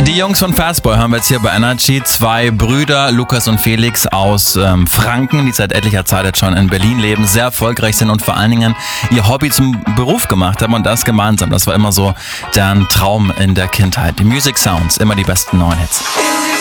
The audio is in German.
Die Jungs von Fastboy hören wir jetzt hier bei Energy. Zwei Brüder, Lukas und Felix aus Franken, die seit etlicher Zeit jetzt schon in Berlin leben, sehr erfolgreich sind und vor allen Dingen ihr Hobby zum Beruf gemacht haben und das gemeinsam. Das war immer so deren Traum in der Kindheit. Die Music Sounds, immer die besten neuen Hits.